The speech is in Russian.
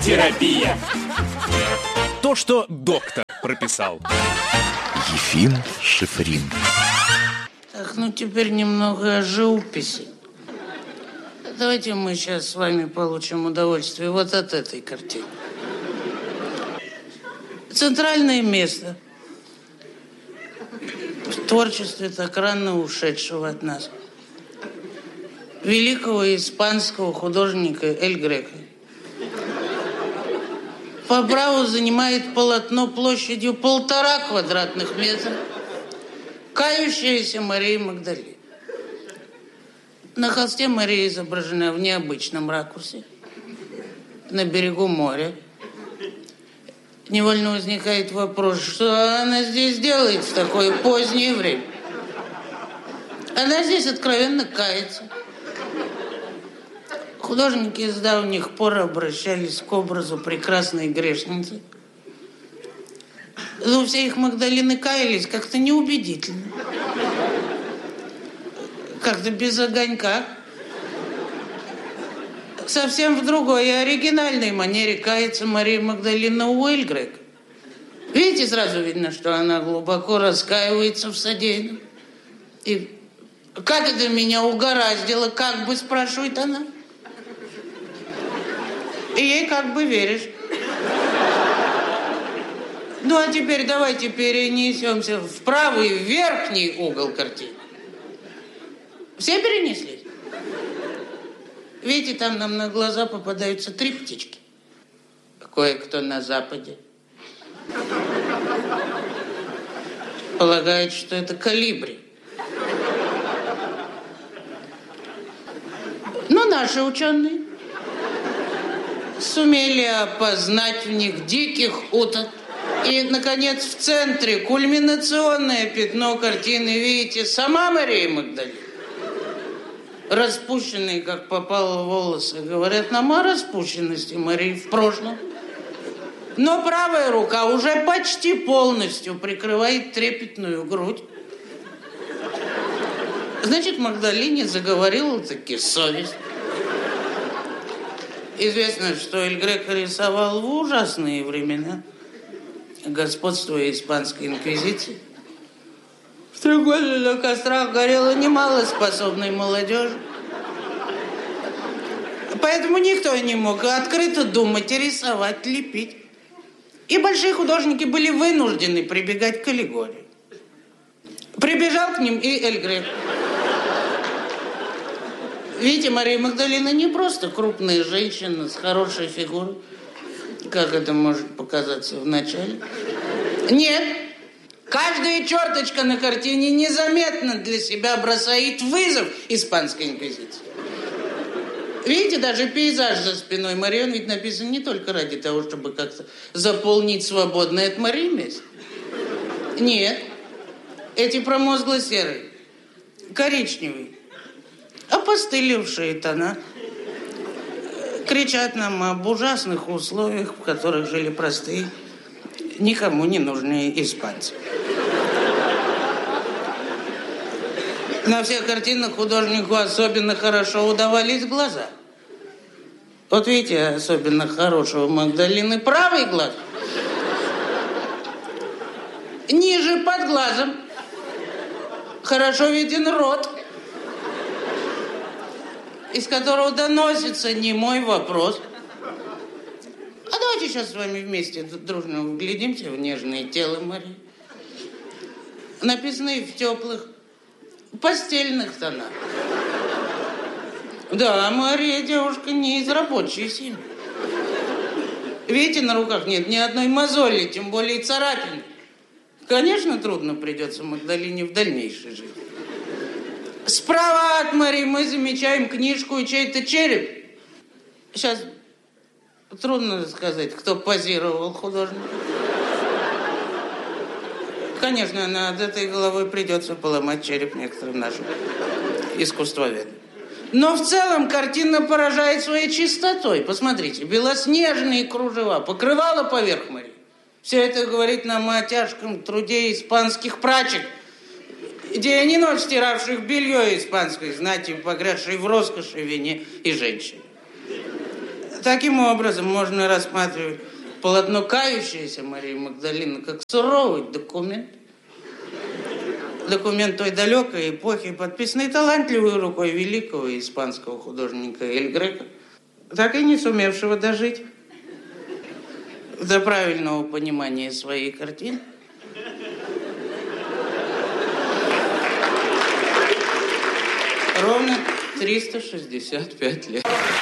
Терапия. То, что доктор прописал. Ефим Шифрин. Так, ну теперь немного о живописи. Давайте мы сейчас с вами получим удовольствие вот от этой картины. Центральное место в творчестве так рано ушедшего от нас великого испанского художника Эль Греко. По праву занимает полотно площадью 1,5 квадратных метра, кающаяся Мария Магдалина. На холсте Мария изображена в необычном ракурсе, на берегу моря. Невольно возникает вопрос, что она здесь делает в такое позднее время? Она здесь откровенно кается. Художники с давних пор обращались к образу прекрасной грешницы. Но все их Магдалины каялись как-то неубедительно. Как-то без огонька. Совсем в другой и оригинальной манере кается Мария Магдалина у Эль Греко. Видите, сразу видно, что она глубоко раскаивается в содеянном. И как это меня угораздило, как бы, спрашивает она. И ей как бы веришь. Ну, а теперь давайте перенесемся в правый верхний угол картины. Все перенеслись? Видите, там нам на глаза попадаются 3 птички. Кое-кто на западе полагает, что это колибри. Но наши ученые сумели опознать в них диких уток. И, наконец, в центре кульминационное пятно картины, видите, сама Мария Магдалина. Распущенные, как попало, волосы. Говорят нам о распущенности Марии в прошлом. Но правая рука уже почти полностью прикрывает трепетную грудь. Значит, Магдалине заговорила таки совесть. Известно, что Эль Греко рисовал в ужасные времена господства испанской инквизиции. В 3 года на кострах горело немало способной молодежи. Поэтому никто не мог открыто думать, рисовать, лепить. И большие художники были вынуждены прибегать к аллегории. Прибежал к ним и Эль Греко. Видите, Мария Магдалина не просто крупная женщина с хорошей фигурой, как это может показаться вначале. Нет, каждая черточка на картине незаметно для себя бросает вызов испанской инквизиции. Видите, даже пейзаж за спиной Марии, он ведь написан не только ради того, чтобы как-то заполнить свободное от Марии место. Нет, эти промозгло-серые, коричневые, опостылевшие тона кричат нам об ужасных условиях, в которых жили простые, никому не нужные испанцы. На всех картинах художнику особенно хорошо удавались глаза. Вот видите, особенно хорошего Магдалины правый глаз. Ниже под глазом хорошо виден рот, из которого доносится немой вопрос. А давайте сейчас с вами вместе дружно вглядимся в нежное тело Марии, написанное в теплых постельных тонах. Да, Мария девушка не из рабочей семьи. Видите, на руках нет ни одной мозоли, тем более царапины. Конечно, трудно придется Магдалине в дальнейшей жизни. Справа от Марии мы замечаем книжку и чей-то череп. Сейчас трудно сказать, кто позировал художник. Конечно, над этой головой придется поломать череп некоторым нашим искусствоведам. Но в целом картина поражает своей чистотой. Посмотрите, белоснежные кружева, покрывало поверх Марии. Все это говорит нам о тяжком труде испанских прачек, день и ночь стиравших белье испанской знати, погрязшей в роскоши, вине и женщине. Таким образом, можно рассматривать полотно «Кающаяся» Марии Магдалины как суровый документ. Документ той далекой эпохи, подписанный талантливой рукой великого испанского художника Эль Греко, так и не сумевшего дожить до правильного понимания своей картины. Ровно 365 лет.